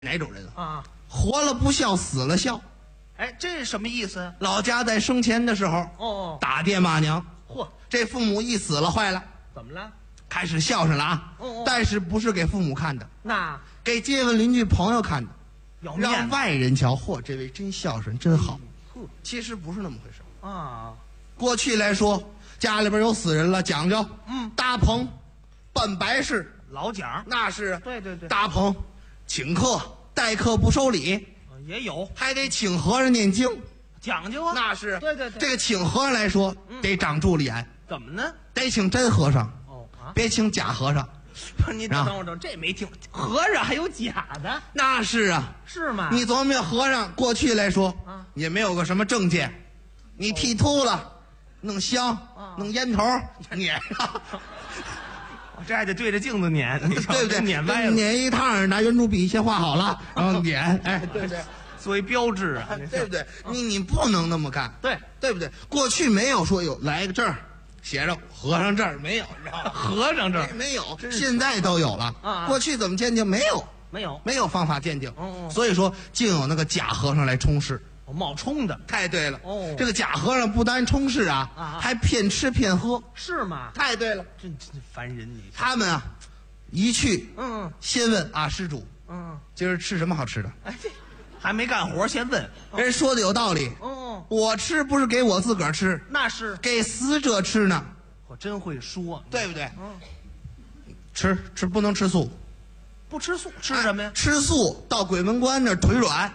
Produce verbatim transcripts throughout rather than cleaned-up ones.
哪种人啊？ 啊， 活了不孝，死了孝。 哎，这是什么意思？ 老家在生前的时候， 哦， 打爹骂娘， 嚯， 这父母一死了，坏了， 怎么了？ 开始孝顺了啊。 哦哦但是不是给父母看的， 那给街坊邻居朋友看的，让有面子外人瞧，嚯，这位真孝顺，真好。 呵其实不是那么回事。 啊， 过去来说，家里边有死人了，讲究， 嗯搭棚，办白事， 老蒋， 那是对对对， 搭棚，请客，待客不收礼， 也有还得请和尚念经， 讲究啊。 那是对对对， 这个请和尚来说，得长住脸， 怎么呢？ 得请真和尚， 哦啊， 别请假和尚。 不是你等会儿等，这没听，和尚还有假的， 那是啊， 是吗？ 你琢磨和尚过去来说， 啊也没有个什么证件，你剃秃了，弄香， 啊弄烟头，撵上， 这还得对着镜子撵，你瞧对不对？ 撵歪了， 撵一趟，拿圆珠笔先画好了，然后撵，哎，对不对？ 作为标志啊， 对不对？你你不能那么干， 对， 对不对？过去没有说有来个证儿，写着和尚证儿没有，你知道吗？ 和尚这没没有， 真是现在都有了。 啊啊过去怎么鉴定？没有， 没有， 没有方法鉴定。 嗯嗯所以说，竟有那个假和尚来充事。 我冒充的， 太对了， 哦这个假和尚不单充事啊， 啊啊还骗吃骗喝。 是吗？ 太对了， 真真烦人你。 他们啊，一去嗯先问啊施主， 嗯， 今儿吃什么好吃的？ 哎，这还没干活先问。 人说的有道理， 哦， 我吃不是给我自个儿吃， 那是给死者吃呢， 我真会说， 对不对？ 嗯， 吃吃不能吃素， 不吃素吃什么呀哎？吃素到鬼门关那儿腿软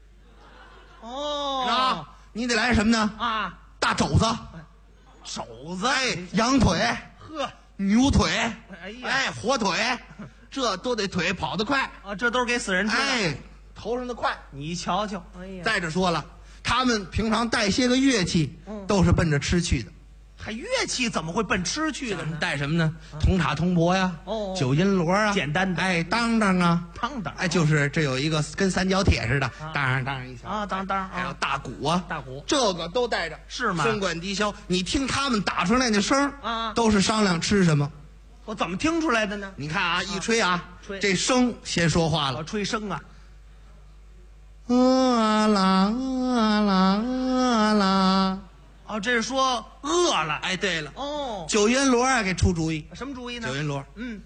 哦啊，你得来什么呢？ 啊， 大肘子， 肘子， 哎，羊腿、 呵， 牛腿， 哎呀哎，火腿，这都得腿跑得快， 啊，这都是给死人吃的。 哎，头上的快。 你瞧瞧，哎呀， 再者说了，他们平常带些个乐器， 嗯都是奔着吃去的。 还乐器怎么会奔吃去的呢？ 带什么呢？铜镲、铜钹呀， 哦九阴锣啊， 简单的哎，当当啊， 当当， 哎，就是这有一个跟三角铁似的，当当一下啊，当当还有啊， 大鼓啊， 大鼓这个都带着， 是吗声管低箫，你听他们打出来那声儿啊都是商量吃什么。 我怎么听出来的呢？ 你看啊，一吹啊， 吹这声先说话我了， 吹声啊， 啊啦啊啦啊啦， 哦，这是说饿了。 哎，对了， 哦， 九阴锣啊，给出主意， 什么主意呢九？阴锣， 嗯，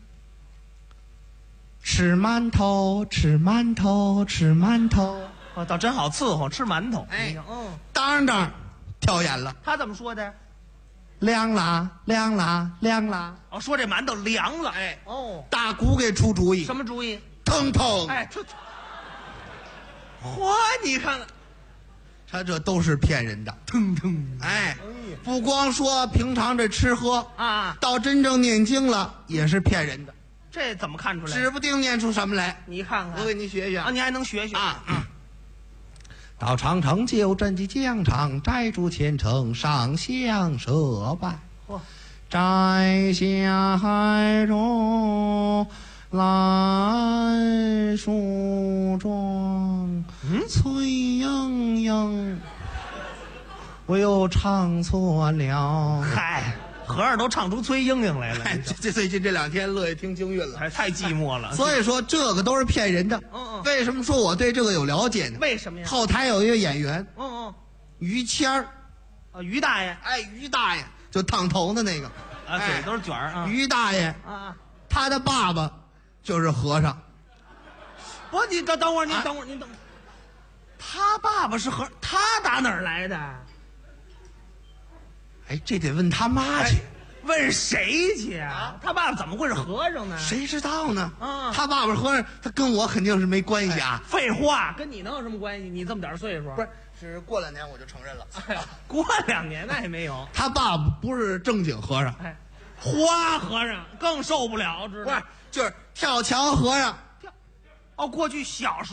吃馒头，吃馒头，吃馒头， 哦，倒真好伺候，吃馒头。 哎你看嗯， 当当跳眼了， 他怎么说的？ 凉啦，凉啦，凉啦， 哦，说这馒头凉了。 哎， 哦， 大鼓给出主意， 什么主意？ 腾腾， 哎，这，嚯，你看看， 他这都是骗人的， 腾腾哎， 哎呀不光说平常这吃喝， 啊， 到真正念经了也是骗人的， 这怎么看出来？ 指不定念出什么来。 你看看我给你学学啊，你还能学学啊。到长城就镇击疆场，摘竹虔诚上香设拜， 嚯， 摘下海中兰树桩， 嗯翠莺莺，我又唱错了。 嗨，和尚都唱出崔莺莺来了， 哎，这这最近这两天乐意听京韵了， 还太寂寞了。 所以说这个都是骗人的。 嗯嗯为什么说我对这个有了解呢？ 为什么呀？ 后台有一个演员嗯嗯， 于谦儿， 啊，于大爷哎，于大爷就烫头的那个， 啊， 哎嘴都是卷儿啊于大爷， 啊啊！ 他的爸爸就是和尚。 不，你等等会儿，你啊等会儿，你等会儿。他爸爸是和他打哪儿来的？ 哎，这得问他妈去， 问谁去啊？他爸爸怎么会是和尚呢？ 谁知道呢？ 啊他爸爸是和尚，他跟我肯定是没关系啊。 废话，跟你能有什么关系？你这么点岁数， 不是，是过两年我就承认了。 哎呀，过两年那也没有。 他爸爸不是正经和尚， 哎，花和尚更受不了，知道吗？ 不是，就是跳墙和尚。 哦，过去小时候。